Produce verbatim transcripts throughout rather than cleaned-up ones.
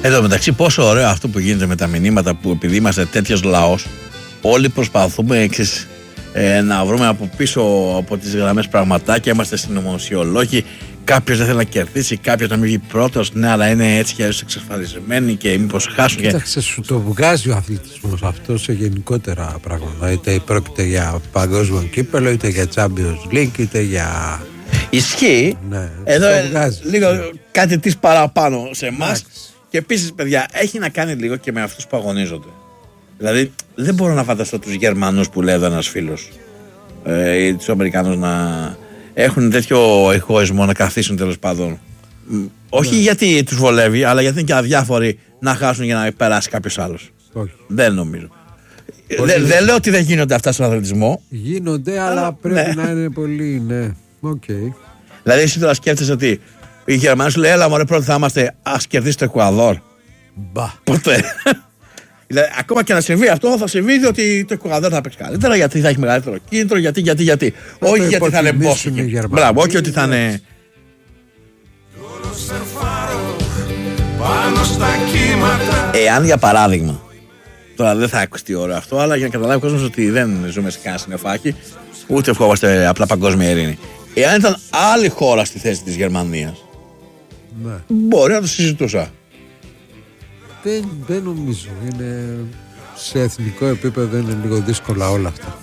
Εδώ μεταξύ, πόσο ωραίο αυτό που γίνεται με τα μηνύματα που επειδή είμαστε τέτοιος λαός, όλοι προσπαθούμε εξής, ε, να βρούμε από πίσω από τις γραμμές πραγματάκια. Είμαστε συνωμοσιολόγοι. Κάποιος δεν θέλει να κερδίσει, κάποιος να μην βγει πρώτος. Ναι, αλλά είναι έτσι και έτσι εξασφαλισμένοι και μήπως χάσουν. Κοίταξε, σου το βγάζει ο αθλητισμός αυτό σε γενικότερα πράγματα. Είτε πρόκειται για παγκόσμιο κύπελο, είτε για Champions League, είτε για. Ισχύει. Ναι, εδώ βγάζει, λίγο ναι. κάτι της παραπάνω σε εμάς. Και επίσης, παιδιά, έχει να κάνει λίγο και με αυτούς που αγωνίζονται. Δηλαδή, δεν μπορώ να φανταστώ τους Γερμανούς που λέει εδώ ένας φίλος ε, ή τους Αμερικάνους να έχουν τέτοιο εγωισμό να καθίσουν τέλος πάντων. Όχι ναι. γιατί τους βολεύει, αλλά γιατί είναι και αδιάφοροι να χάσουν για να περάσει κάποιος άλλος. Όχι. Δεν νομίζω. Δεν δε λέω ότι δεν γίνονται αυτά στον αθλητισμό. Γίνονται, αλλά Α, πρέπει ναι. να είναι πολύ. Ναι. Okay. Δηλαδή, εσύ τώρα σκέφτεσαι ότι οι Γερμανοί σου λέει: έλα, μωρέ, πρώτα θα είμαστε. Ας κερδίσει το Εκουαδόρ. Μπα. Ποτέ. Δηλαδή, ακόμα και να συμβεί αυτό, θα συμβεί διότι το Εκουαδόρ θα παίξει καλύτερα, γιατί θα έχει μεγαλύτερο κίνητρο, γιατί, γιατί, γιατί. Να όχι γιατί θα είναι μπόσικοι. Μπράβο, όχι ότι θα είναι. Εάν για παράδειγμα, τώρα δεν θα ακουστεί ωραίο αυτό, αλλά για να καταλάβει ο κόσμος ότι δεν ζούμε σε κανένα συννεφάκι, ούτε ευχόμαστε απλά παγκόσμια ειρήνη. Εάν ήταν άλλη χώρα στη θέση της Γερμανίας, ναι. μπορεί να το συζητούσα. Δεν, δεν νομίζω. Είναι σε εθνικό επίπεδο είναι λίγο δύσκολα όλα αυτά.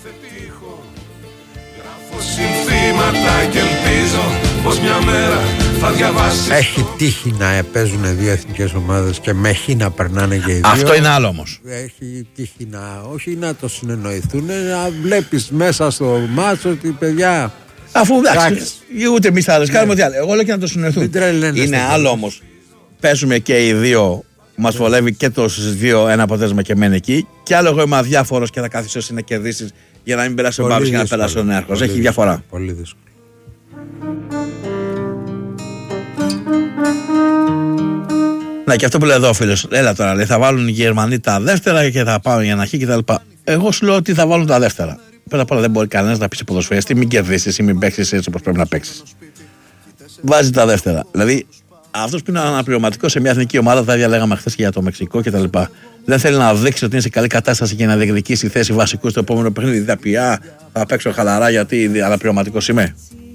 Έχει τύχει να παίζουν δύο εθνικές ομάδες και με χ να περνάνε και οι δύο. Αυτό είναι άλλο όμως. Έχει τύχει να, όχι να το συνεννοηθούν, να βλέπεις μέσα στο μάτσο ότι παιδιά. Αφού εντάξει, ούτε εμείς θα κάνουμε ό,τι άλλο. Εγώ λέω και να το συνοηθούν. Είναι άλλο όμως. Παίζουμε και οι δύο, μας βολεύει και το δύο ένα αποτέλεσμα και μένει εκεί. Και άλλο εγώ είμαι αδιάφορος και θα κάθισαι εσύ να κερδίσεις για να μην περάσει ο Μπάμπης και να περάσει ο Νέαρχος. Έχει διαφορά. Πολύ δύσκολο. Ναι, και αυτό που λέει εδώ ο φίλος. Έλα τώρα, λέει, θα βάλουν οι Γερμανοί τα δεύτερα και θα πάνε για να χει και τα λοιπά. Εγώ σου λέω ότι θα βάλουν τα δεύτερα. Πρώτα απ' όλα δεν μπορεί κανένας να πει σε ποδοσφαιριστή μην κερδίσεις ή μην παίξεις έτσι όπως πρέπει να παίξεις. Βάζει τα δεύτερα. Δηλαδή, αυτός που είναι αναπληρωματικός σε μια εθνική ομάδα, τα ίδια λέγαμε χθες και για το Μεξικό κτλ. Δεν θέλει να δείξει ότι είναι σε καλή κατάσταση και να διεκδικήσει θέση βασικού στο επόμενο παιχνίδι. Θα πει, α, θα παίξω χαλαρά γιατί αναπληρωματικός είμαι.